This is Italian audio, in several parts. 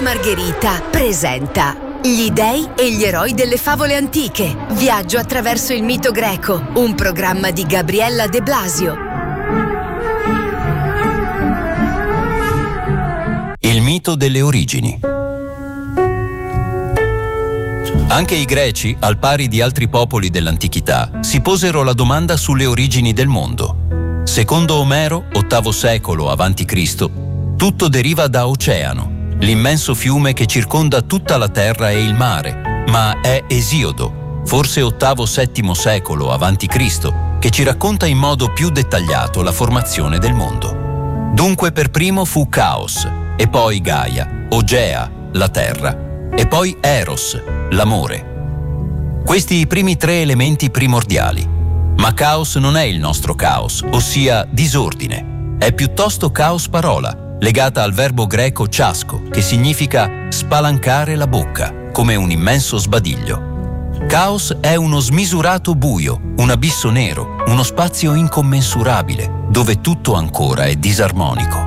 Margherita presenta Gli dei e gli eroi delle favole antiche. Viaggio attraverso il mito greco, un programma di Gabriella De Blasio. Il mito delle origini. Anche i greci, al pari di altri popoli dell'antichità, si posero la domanda sulle origini del mondo. Secondo Omero, VIII secolo a.C., tutto deriva da Oceano, l'immenso fiume che circonda tutta la terra e il mare, ma è Esiodo, forse VIII secolo a.C., che ci racconta in modo più dettagliato la formazione del mondo. Dunque per primo fu Caos, e poi Gaia, Ogea, la terra, e poi Eros, l'amore. Questi i primi tre elementi primordiali. Ma Caos non è il nostro caos, ossia disordine. È piuttosto caos parola, legata al verbo greco ciasco, che significa spalancare la bocca, come un immenso sbadiglio. Caos è uno smisurato buio, un abisso nero, uno spazio incommensurabile, dove tutto ancora è disarmonico.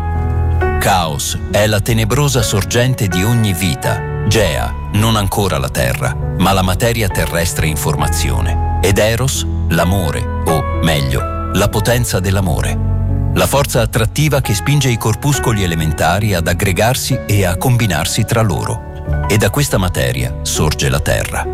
Caos è la tenebrosa sorgente di ogni vita, Gea, non ancora la terra, ma la materia terrestre in formazione, ed Eros, l'amore, o meglio, la potenza dell'amore. La forza attrattiva che spinge i corpuscoli elementari ad aggregarsi e a combinarsi tra loro. E da questa materia sorge la terra.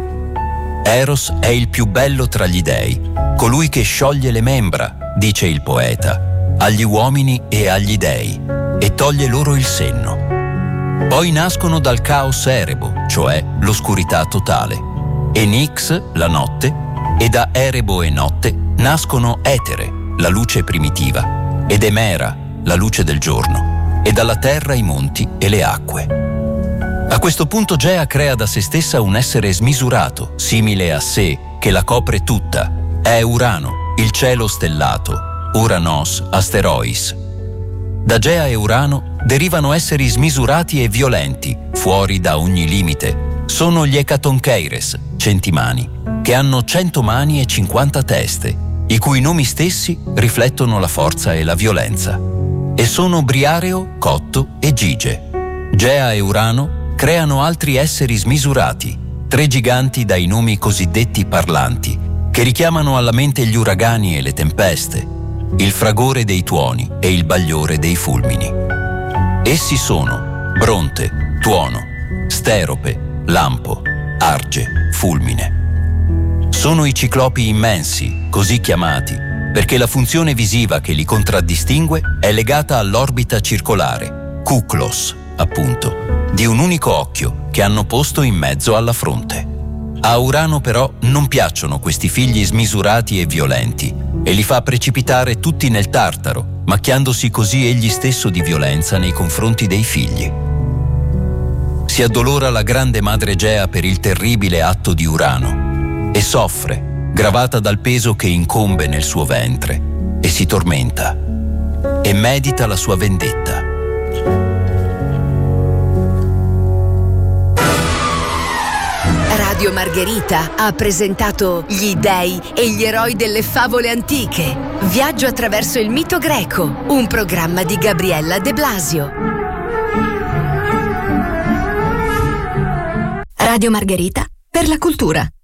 Eros è il più bello tra gli dei, colui che scioglie le membra, dice il poeta, agli uomini e agli dei, e toglie loro il senno. Poi nascono dal caos Erebo, cioè l'oscurità totale, e Nix, la notte, e da Erebo e notte nascono Etere, la luce primitiva, ed Emera, la luce del giorno, e dalla terra i monti e le acque. A questo punto Gea crea da se stessa un essere smisurato, simile a sé, che la copre tutta. È Urano, il cielo stellato, Uranos asterois. Da Gea e Urano derivano esseri smisurati e violenti, fuori da ogni limite. Sono gli Ecatoncheires, centimani, che hanno 100 mani e 50 teste, i cui nomi stessi riflettono la forza e la violenza. E sono Briareo, Cotto e Gige. Gea e Urano creano altri esseri smisurati, 3 giganti dai nomi cosiddetti parlanti, che richiamano alla mente gli uragani e le tempeste, il fragore dei tuoni e il bagliore dei fulmini. Essi sono Bronte, Tuono, Sterope, Lampo, Arge, Fulmine. Sono i ciclopi immensi, così chiamati, perché la funzione visiva che li contraddistingue è legata all'orbita circolare, Kuklos, appunto, di un unico occhio che hanno posto in mezzo alla fronte. A Urano però non piacciono questi figli smisurati e violenti e li fa precipitare tutti nel Tartaro, macchiandosi così egli stesso di violenza nei confronti dei figli. Si addolora la grande madre Gea per il terribile atto di Urano e soffre, gravata dal peso che incombe nel suo ventre, e si tormenta e medita la sua vendetta. Radio Margherita ha presentato Gli dei e gli eroi delle favole antiche. Viaggio attraverso il mito greco, un programma di Gabriella De Blasio. Radio Margherita per la cultura.